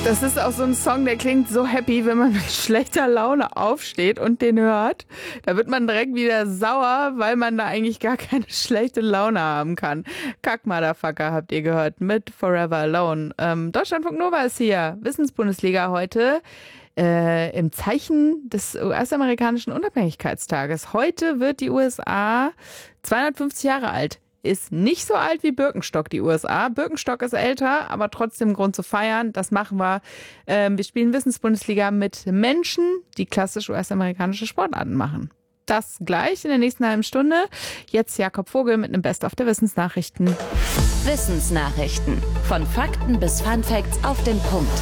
Das ist auch so ein Song, der klingt so happy, wenn man mit schlechter Laune aufsteht und den hört. Da wird man direkt wieder sauer, weil man da eigentlich gar keine schlechte Laune haben kann. Kack Motherfucker habt ihr gehört mit Forever Alone. Deutschlandfunk Nova ist hier. Wissensbundesliga heute. Im Zeichen des US-amerikanischen Unabhängigkeitstages. Heute wird die USA 250 Jahre alt. Ist nicht so alt wie Birkenstock, die USA. Birkenstock ist älter, aber trotzdem Grund zu feiern. Das machen wir. Wir spielen Wissensbundesliga mit Menschen, die klassisch US-amerikanische Sportarten machen. Das gleich in der nächsten halben Stunde. Jetzt Jakob Vogel mit einem Best-of der Wissensnachrichten. Wissensnachrichten. Von Fakten bis Funfacts auf den Punkt.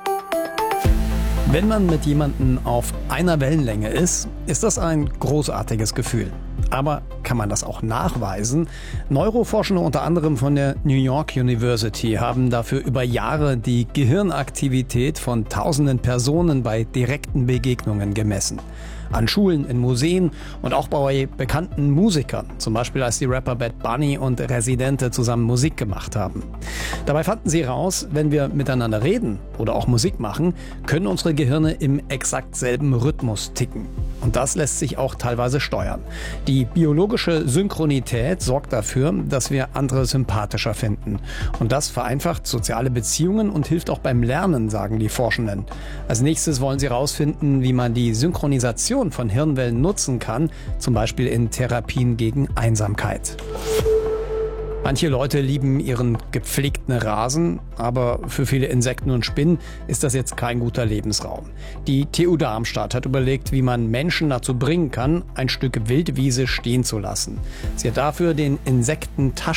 Wenn man mit jemandem auf einer Wellenlänge ist, ist das ein großartiges Gefühl. Aber kann man das auch nachweisen? Neuroforschende unter anderem von der New York University haben dafür über Jahre die Gehirnaktivität von tausenden Personen bei direkten Begegnungen gemessen. An Schulen, in Museen und auch bei bekannten Musikern. Zum Beispiel als die Rapper Bad Bunny und Residente zusammen Musik gemacht haben. Dabei fanden sie raus, wenn wir miteinander reden oder auch Musik machen, können unsere Gehirne im exakt selben Rhythmus ticken. Und das lässt sich auch teilweise steuern. Die biologische Synchronität sorgt dafür, dass wir andere sympathischer finden. Und das vereinfacht soziale Beziehungen und hilft auch beim Lernen, sagen die Forschenden. Als nächstes wollen sie herausfinden, wie man die Synchronisation von Hirnwellen nutzen kann, zum Beispiel in Therapien gegen Einsamkeit. Manche Leute lieben ihren gepflegten Rasen, aber für viele Insekten und Spinnen ist das jetzt kein guter Lebensraum. Die TU Darmstadt hat überlegt, wie man Menschen dazu bringen kann, ein Stück Wildwiese stehen zu lassen. Sie hat dafür den Insekten